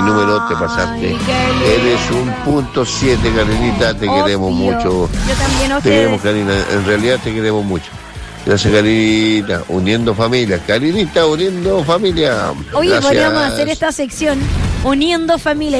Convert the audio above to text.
número, te pasaste. Eres un .7, Karinita, te queremos mucho. Yo también a Te queremos, ustedes. Karina, en realidad te queremos mucho. Gracias, Karinita, uniendo familia. Karinita, uniendo familia. Oye, Gracias. podríamos hacer esta sección uniendo familia.